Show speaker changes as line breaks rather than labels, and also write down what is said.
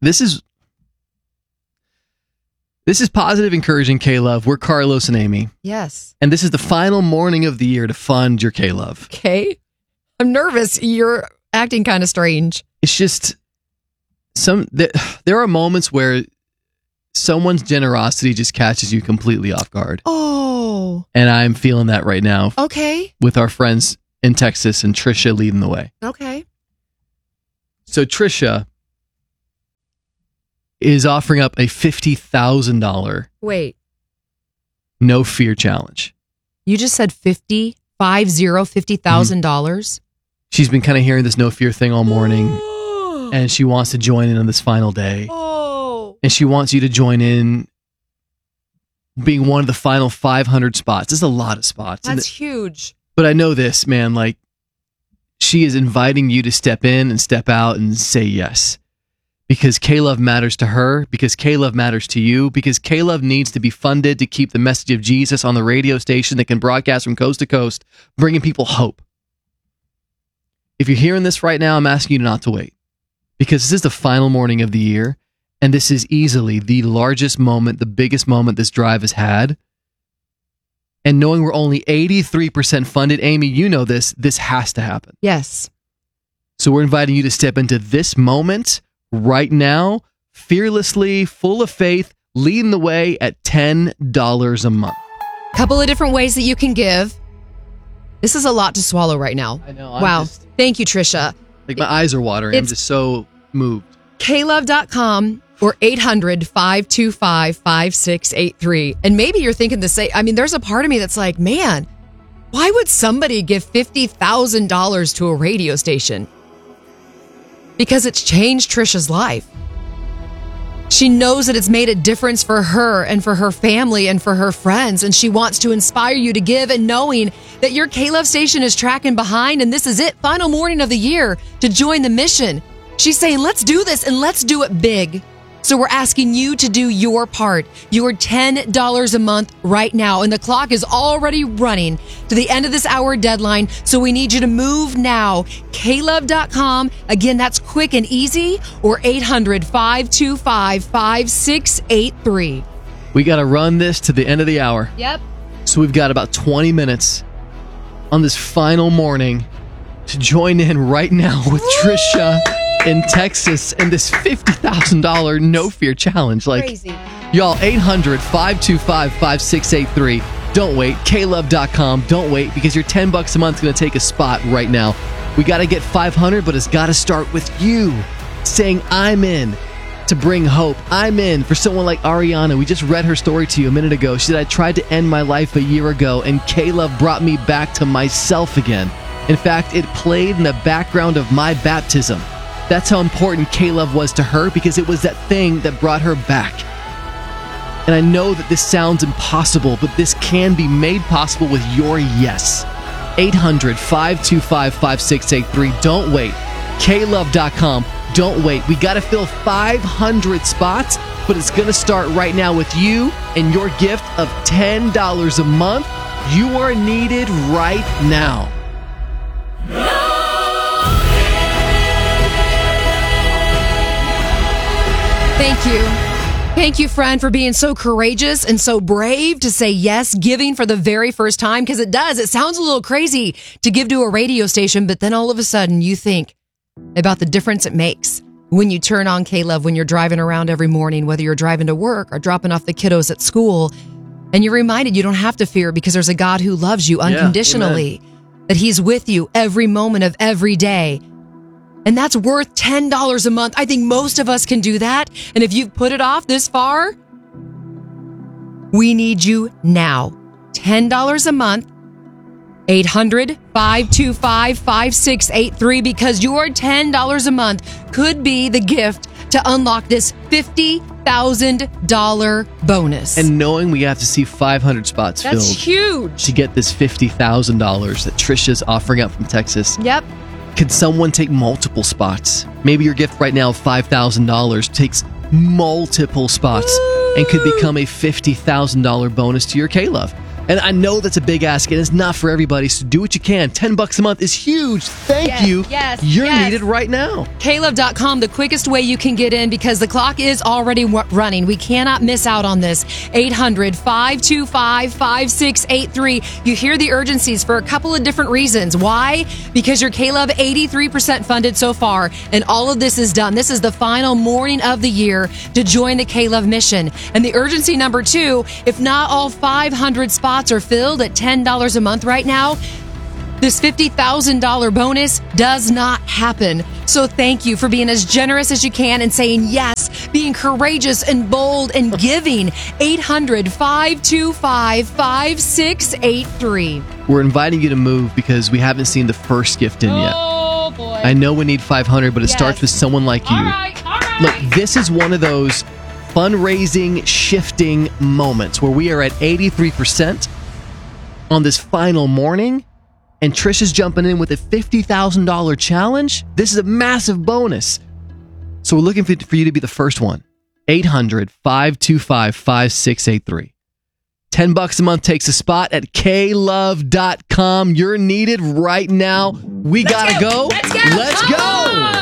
This is positive, encouraging K-Love. We're Carlos and Amy.
Yes.
And this is the final morning of the year to fund your K-Love.
Okay. I'm nervous. You're acting kind of strange.
It's just there are moments where someone's generosity just catches you completely off guard.
Oh.
And I'm feeling that right now.
Okay.
With our friends in Texas and Trisha leading the way.
Okay.
So Trisha is offering up a $50,000
Wait.
no fear challenge.
You just said $50,000?
She's been kind of hearing this no fear thing all morning, and she wants to join in on this final day.
Oh.
And she wants you to join in being one of the final 500 spots. This is a lot of spots.
That's huge.
But I know this, man, like she is inviting you to step in and step out and say yes. Because K-Love matters to her, because K-Love matters to you, because K-Love needs to be funded to keep the message of Jesus on the radio station that can broadcast from coast to coast, bringing people hope. If you're hearing this right now, I'm asking you not to wait. Because this is the final morning of the year, and this is easily the largest moment, the biggest moment this drive has had. And knowing we're only 83% funded, Amy, you know this has to happen.
Yes.
So we're inviting you to step into this moment right now, fearlessly, full of faith, leading the way at $10 a month.
Couple of different ways that you can give. This is a lot to swallow right now.
I know.
Wow. Thank you, Trisha.
Like my eyes are watering. I'm just so moved.
klove.com or 800-525-5683. And maybe you're thinking the same. I mean, there's a part of me that's like, man, why would somebody give $50,000 to a radio station? Because it's changed Trisha's life. She knows that it's made a difference for her and for her family and for her friends. And she wants to inspire you to give, and knowing that your K-Love station is tracking behind and this is it, final morning of the year to join the mission. She's saying, let's do this and let's do it big. So we're asking you to do your part, your $10 a month right now. And the clock is already running to the end of this hour deadline. So we need you to move now. klove.com. Again, that's quick and easy. Or 800-525-5683.
We got to run this to the end of the hour.
Yep.
So we've got about 20 minutes on this final morning to join in right now with Trisha in Texas and this $50,000 no fear challenge. Like,
crazy.
Y'all, 800-525-5683. Don't wait. klove.com. Don't wait, because your $10 a month is going to take a spot right now. We got to get 500, but it's got to start with you saying, I'm in, to bring hope. I'm in for someone like Ariana. We just read her story to you a minute ago. She said, I tried to end my life a year ago, and K-Love brought me back to myself again. In fact, it played in the background of my baptism. That's how important K-Love was to her, because it was that thing that brought her back. And I know that this sounds impossible, but this can be made possible with your yes. 800-525-5683. Don't wait. klove.com. Don't wait. We got to fill 500 spots, but it's going to start right now with you and your gift of $10 a month. You are needed right now.
Thank you. Thank you, friend, for being so courageous and so brave to say yes, giving for the very first time, because it does. It sounds a little crazy to give to a radio station, but then all of a sudden you think about the difference it makes when you turn on K-Love, when you're driving around every morning, whether you're driving to work or dropping off the kiddos at school, and you're reminded you don't have to fear because there's a God who loves you unconditionally, that he's with you every moment of every day. And that's worth $10 a month. I think most of us can do that. And if you've put it off this far, we need you now. $10 a month. 800-525-5683, because your $10 a month could be the gift to unlock this $50,000 bonus.
And knowing we have to see 500 spots
That's
filled
huge.
to get this $50,000 that Trisha's offering up from Texas.
Yep.
Could someone take multiple spots? Maybe your gift right now of $5,000 takes multiple spots and could become a $50,000 bonus to your K-Love. And I know that's a big ask, and it's not for everybody, so do what you can. $10 a month is huge. Thank you. You're needed right now.
KLove.com, the quickest way you can get in because the clock is already running. We cannot miss out on this. 800-525-5683. You hear the urgencies for a couple of different reasons. Why? Because your KLove 83% funded so far, and all of this is done. This is the final morning of the year to join the KLove mission. And the urgency number 2, if not all 500 spots are filled at $10 a month right now, this $50,000 bonus does not happen. So thank you for being as generous as you can and saying yes, being courageous and bold and giving. 800-525-5683.
We're inviting you to move because we haven't seen the first gift in yet.
Oh, boy.
I know we need 500, but it starts with someone like you.
All right.
Look, this is one of those fundraising shifting moments where we are at 83% on this final morning, and Trish is jumping in with a $50,000 challenge. This is a massive bonus. So we're looking for you to be the first one. 800-525-5683. $10 a month takes a spot at klove.com. You're needed right now. We gotta go.
Let's go.
Let's go.